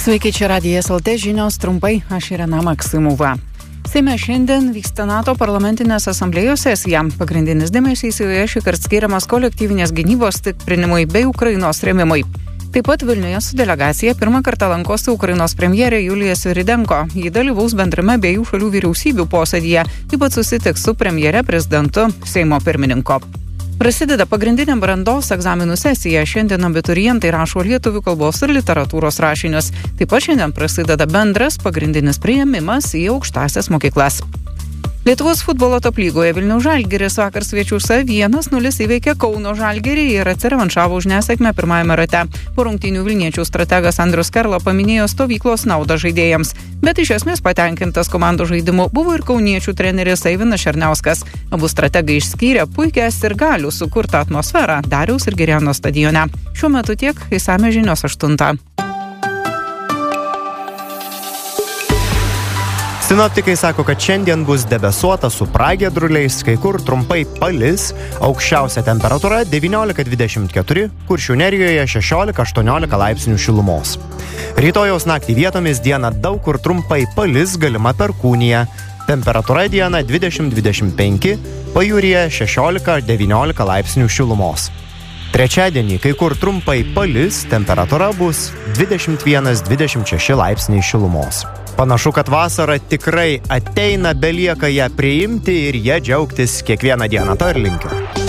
Sveiki, čia Radijas LT žinios trumpai, aš Irena Maksimova. Seime šiandien vyksta NATO parlamentinės asamblėjos sesija. Pagrindinis dėmesys joje šįkart skiriamas kolektyvinės gynybos stiprinimui bei Ukrainos rėmimui. Taip pat Vilniuje su delegacija pirmą kartą lankosi Ukrainos premjerė Julija Sviridenko. Ji dalyvaus bendrame abiejų šalių vyriausybių posėdyje, taip pat susitiks su premjere, prezidentu, Seimo pirmininku. Prasideda pagrindinė brandos egzaminų sesija. Šiandien abiturientai rašo lietuvių kalbos ir literatūros rašinius. Taip pat šiandien prasideda bendras pagrindinis priėmimas į aukštąsias mokyklas. Lietuvos futbolo top lygoje Vilniaus Žalgiris vakar svečiuose 1-0 įveikė Kauno Žalgirį ir atsirevanšavo už nesėkmę pirmajame rate. Po rungtynių Vilniečių strategas Andrius Karla paminėjo stovyklos naudą žaidėjams, bet iš esmės patenkintas komandos žaidimu buvo ir kauniečių treneris Eivinas Šerniauskas. Abu strategai išskyrė puikią sirgalių sukurtą atmosferą Dariaus ir Girėno stadione. Šiuo metu tiek, išsamios žinios 8. Sinoptikai sako, kad šiandien bus debesuota su pragiedruliais, kai kur trumpai palis, aukščiausia temperatūra 19-24, Kuršių Nerijoje 16-18 laipsnių šilumos. Rytojaus naktį vietomis dieną daug kur trumpai palis, galima perkūnija. Temperatūra dieną 20-25, pajūryje 16-19 laipsnių šilumos. Trečiadienį, kai kur trumpai palis, temperatūra bus 21-26 laipsniai šilumos. Panašu, kad vasara tikrai ateina, belieka ją priimti ir ją džiaugtis kiekvieną dieną. To ir linkiu.